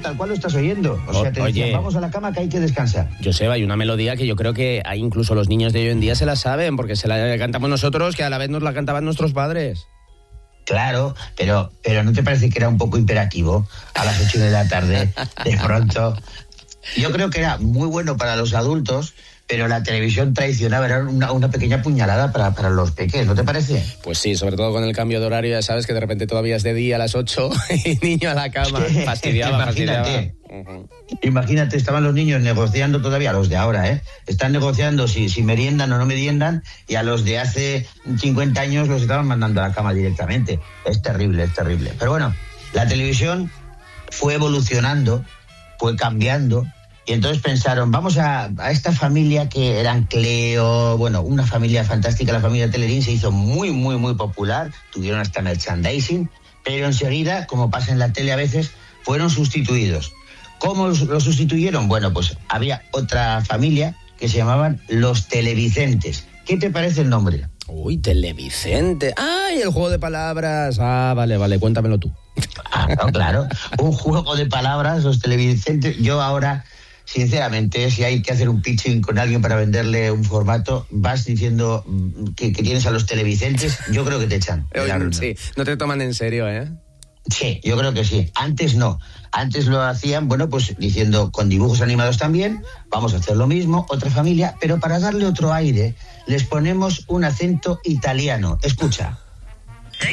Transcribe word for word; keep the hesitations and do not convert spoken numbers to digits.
tal cual lo estás oyendo. O sea, te Oye, decían, vamos a la cama que hay que descansar. Joseba, hay una melodía que yo creo que hay incluso los niños de hoy en día se la saben, porque se la cantamos nosotros, que a la vez nos la cantaban nuestros padres. Claro, pero, pero ¿no te parece que era un poco imperativo a las ocho de la tarde, de pronto? Yo creo que era muy bueno para los adultos, pero la televisión traicionaba, era una, una pequeña puñalada para, para los pequeños, ¿no te parece? Pues sí, sobre todo con el cambio de horario, ya sabes que de repente todavía es de día a las ocho y niño a la cama. Fastidiaba, Imagínate, fastidiaba. Uh-huh. Imagínate, estaban los niños negociando todavía, los de ahora, ¿eh? Están negociando si, si meriendan o no meriendan, y a los de hace cincuenta años los estaban mandando a la cama directamente. Es terrible, es terrible. Pero bueno, la televisión fue evolucionando, fue cambiando, y entonces pensaron, vamos a, a esta familia que eran Cleo, bueno, una familia fantástica, la familia Telerín se hizo muy, muy, muy popular, tuvieron hasta merchandising, pero enseguida, como pasa en la tele a veces, fueron sustituidos. ¿Cómo lo sustituyeron? Bueno, pues había otra familia que se llamaban los Televicentes. ¿Qué te parece el nombre? Uy, Televicente. ¡Ay, el juego de palabras! Ah, vale, vale, cuéntamelo tú. Ah, no, claro, un juego de palabras, los Televicentes. Yo ahora, sinceramente, si hay que hacer un pitching con alguien para venderle un formato, vas diciendo que, que tienes a los Televicentes, yo creo que te echan. Sí, no te toman en serio, ¿eh? Sí, yo creo que sí. Antes no. Antes lo hacían, bueno, pues diciendo con dibujos animados también, vamos a hacer lo mismo, otra familia, pero para darle otro aire, les ponemos un acento italiano. Escucha.